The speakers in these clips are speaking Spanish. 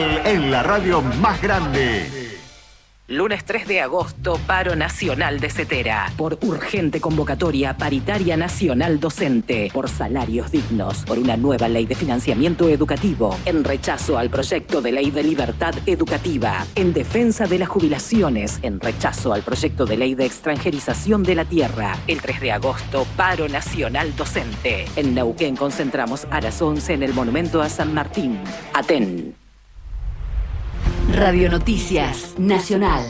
En la radio más grande. Lunes 3 de agosto, paro nacional de Cetera. Por urgente convocatoria paritaria nacional docente. Por salarios dignos. Por una nueva ley de financiamiento educativo. En rechazo al proyecto de ley de libertad educativa. En defensa de las jubilaciones. En rechazo al proyecto de ley de extranjerización de la tierra. El 3 de agosto, paro nacional docente. En Neuquén concentramos a las 11 en el Monumento a San Martín. Aten. Radio Noticias Nacional.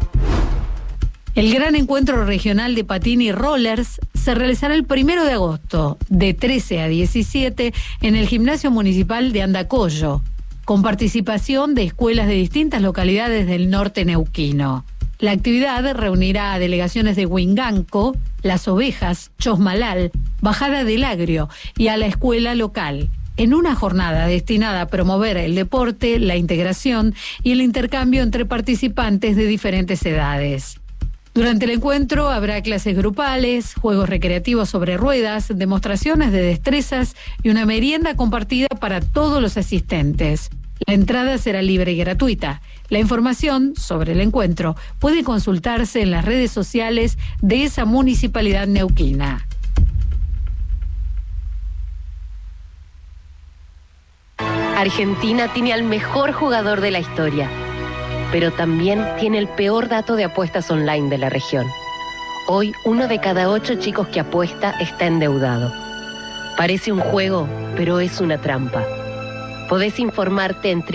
El gran encuentro regional de patín y rollers se realizará el 1 de agosto, de 13 a 17, en el Gimnasio Municipal de Andacollo, con participación de escuelas de distintas localidades del norte neuquino. La actividad reunirá a delegaciones de Huinganco, Las Ovejas, Chosmalal, Bajada del Agrio y a la escuela local, en una jornada destinada a promover el deporte, la integración y el intercambio entre participantes de diferentes edades. Durante el encuentro habrá clases grupales, juegos recreativos sobre ruedas, demostraciones de destrezas y una merienda compartida para todos los asistentes. La entrada será libre y gratuita. La información sobre el encuentro puede consultarse en las redes sociales de esa municipalidad neuquina. Argentina tiene al mejor jugador de la historia, pero también tiene el peor dato de apuestas online de la región. Hoy, 1 de cada 8 chicos que apuesta está endeudado. Parece un juego, pero es una trampa. Podés informarte en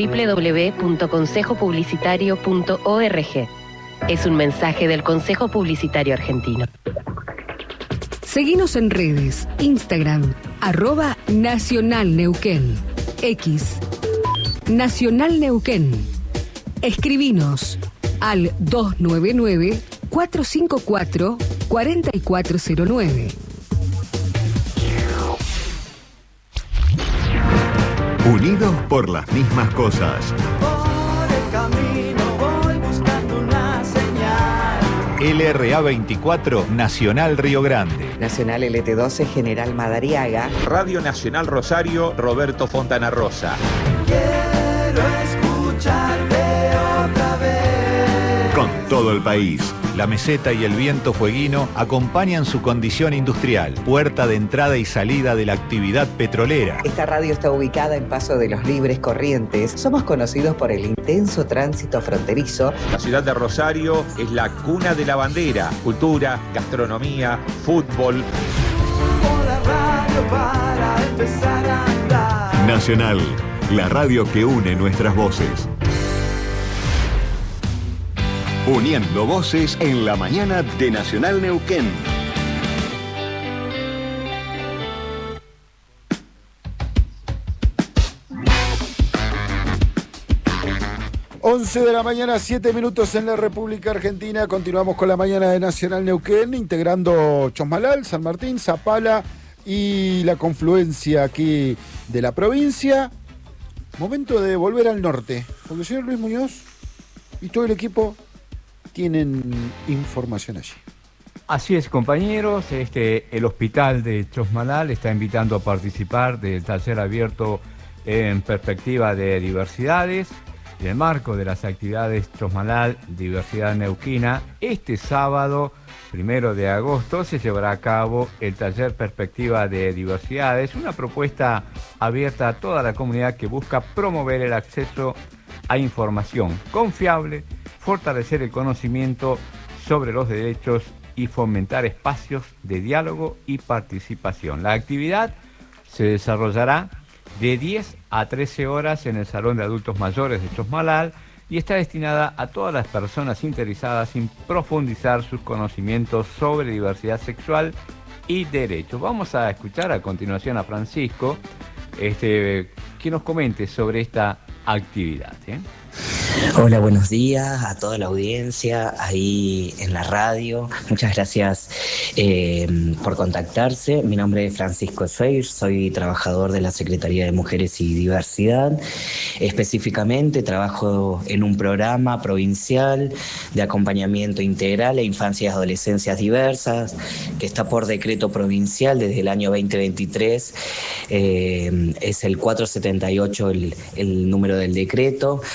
www.consejopublicitario.org. Es un mensaje del Consejo Publicitario Argentino. Seguinos en redes, Instagram, @NacionalNeuquén. X, Nacional Neuquén. Escribinos al 299-454-4409. Unidos por las mismas cosas. Por el camino voy buscando una señal. LRA 24, Nacional Río Grande. Nacional LT12, General Madariaga. Radio Nacional Rosario, Roberto Fontana Rosa. Quiero escucharte otra vez. Con todo el país, la meseta y el viento fueguino acompañan su condición industrial, puerta de entrada y salida de la actividad petrolera. Esta radio está ubicada en Paso de los Libres Corrientes. Somos conocidos por el intenso tránsito fronterizo. La ciudad de Rosario es la cuna de la bandera, cultura, gastronomía, fútbol. La radio para empezar a andar. Nacional, la radio que une nuestras voces. Uniendo voces en la mañana de Nacional Neuquén. Once de la mañana, 7 minutos en la República Argentina. Continuamos con la mañana de Nacional Neuquén, integrando Chosmalal, San Martín, Zapala y la confluencia aquí de la provincia. Momento de volver al norte, porque el señor Luis Muñoz y todo el equipo tienen información allí. Así es, compañeros. El hospital de Chosmalal está invitando a participar del taller abierto en perspectiva de diversidades. En el marco de las actividades Chosmalal Diversidad Neuquina, este sábado 1 de agosto se llevará a cabo el taller Perspectiva de Diversidades, una propuesta abierta a toda la comunidad que busca promover el acceso a información confiable, fortalecer el conocimiento sobre los derechos y fomentar espacios de diálogo y participación. La actividad se desarrollará de 10 a 13 horas en el Salón de Adultos Mayores de Chosmalal y está destinada a todas las personas interesadas en profundizar sus conocimientos sobre diversidad sexual y derechos. Vamos a escuchar a continuación a Francisco, que nos comente sobre esta actividad. Hola, buenos días a toda la audiencia ahí en la radio. Muchas gracias por contactarse. Mi nombre es Francisco Sveir, soy trabajador de la Secretaría de Mujeres y Diversidad. Específicamente trabajo en un programa provincial de acompañamiento integral a infancias y adolescencias diversas que está por decreto provincial desde el año 2023. Es el 478 el número del decreto.